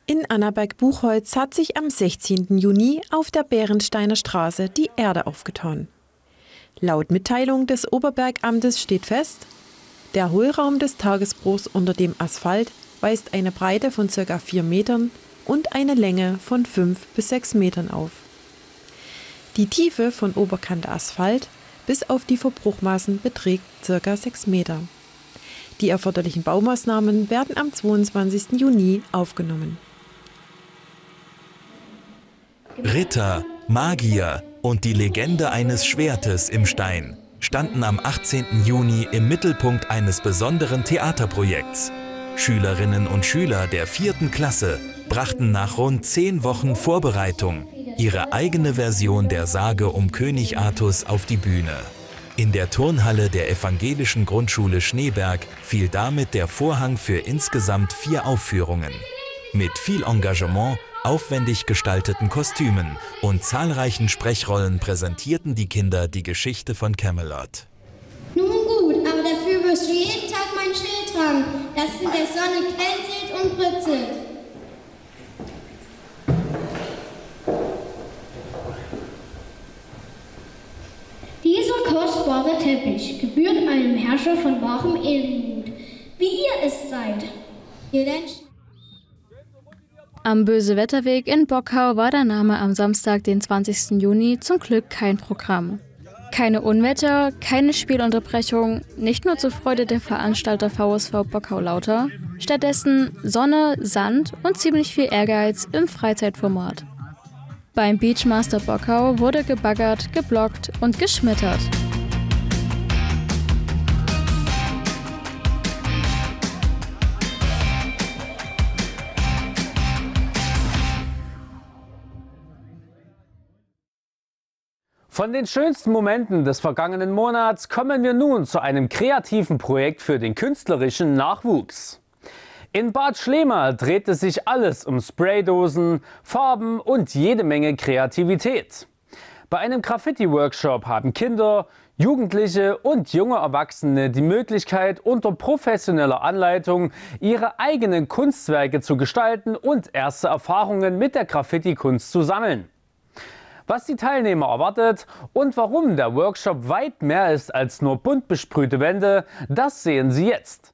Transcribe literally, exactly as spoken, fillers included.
In Annaberg-Buchholz hat sich am sechzehnten Juni auf der Bärensteiner Straße die Erde aufgetan. Laut Mitteilung des Oberbergamtes steht fest, der Hohlraum des Tagesbruchs unter dem Asphalt weist eine Breite von ca. vier Metern und eine Länge von fünf bis sechs Metern auf. Die Tiefe von Oberkante Asphalt bis auf die Verbruchmaßen beträgt ca. sechs Meter. Die erforderlichen Baumaßnahmen werden am zweiundzwanzigsten Juni aufgenommen. Ritter, Magier und die Legende eines Schwertes im Stein standen am achtzehnten Juni im Mittelpunkt eines besonderen Theaterprojekts. Schülerinnen und Schüler der vierten Klasse brachten nach rund zehn Wochen Vorbereitung ihre eigene Version der Sage um König Artus auf die Bühne. In der Turnhalle der evangelischen Grundschule Schneeberg fiel damit der Vorhang für insgesamt vier Aufführungen. Mit viel Engagement, aufwendig gestalteten Kostümen und zahlreichen Sprechrollen präsentierten die Kinder die Geschichte von Camelot. Nun gut, aber dafür wirst du jeden Tag mein Schild tragen, das in der Sonne glänzelt und britzelt. Dieser kostbare Teppich gebührt einem Herrscher von wachem Edelmut, wie ihr es seid. Ihr denn Am Bösewetterweg in Bockau war der Name am Samstag, den zwanzigsten Juni, zum Glück kein Programm. Keine Unwetter, keine Spielunterbrechung, nicht nur zur Freude der Veranstalter V S V Bockau-Lauter, stattdessen Sonne, Sand und ziemlich viel Ehrgeiz im Freizeitformat. Beim Beachmaster Bockau wurde gebaggert, geblockt und geschmettert. Von den schönsten Momenten des vergangenen Monats kommen wir nun zu einem kreativen Projekt für den künstlerischen Nachwuchs. In Bad Schlema drehte sich alles um Spraydosen, Farben und jede Menge Kreativität. Bei einem Graffiti-Workshop haben Kinder, Jugendliche und junge Erwachsene die Möglichkeit, unter professioneller Anleitung ihre eigenen Kunstwerke zu gestalten und erste Erfahrungen mit der Graffiti-Kunst zu sammeln. Was die Teilnehmer erwartet und warum der Workshop weit mehr ist als nur bunt besprühte Wände, das sehen Sie jetzt.